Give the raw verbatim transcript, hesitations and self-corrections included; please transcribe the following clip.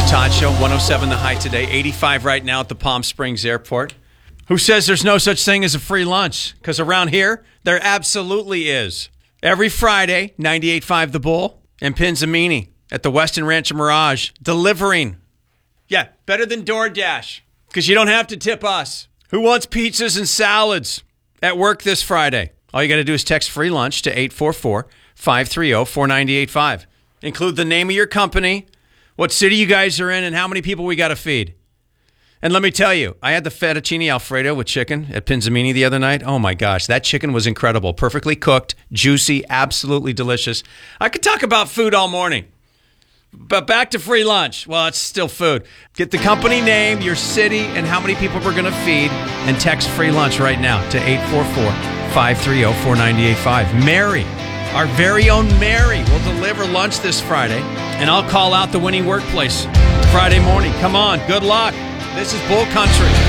Todd Show, one oh seven the high today, eighty-five right now at the Palm Springs Airport. Who says there's no such thing as a free lunch? Because around here, there absolutely is. Every Friday, ninety-eight point five The Bull and Pinzamini at the Westin Rancho Mirage, delivering. Yeah, better than DoorDash, because you don't have to tip us. Who wants pizzas and salads at work this Friday? All you got to do is text free lunch to eight four four, five three zero, four nine eight five. Include the name of your company, what city you guys are in, and how many people we got to feed. And let me tell you, I had the fettuccine Alfredo with chicken at Pinzamini the other night. Oh, my gosh. That chicken was incredible. Perfectly cooked, juicy, absolutely delicious. I could talk about food all morning. But back to free lunch. Well, it's still food. Get the company name, your city, and how many people we're going to feed, and text free lunch right now to eight four four, five three zero, four nine eight five. Mary, our very own Mary, will deliver lunch this Friday, and I'll call out the winning workplace Friday morning. Come on, good luck. This is Bull Country.